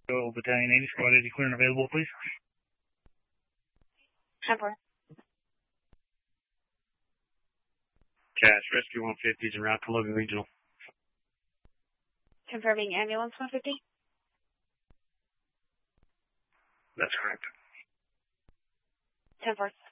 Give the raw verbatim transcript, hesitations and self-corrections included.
Go Battalion eighty, Squad eighty clear and available, please. ten four. Cash, Rescue one fifty is en route to Logan Regional. Confirming ambulance one fifty. That's correct. ten four.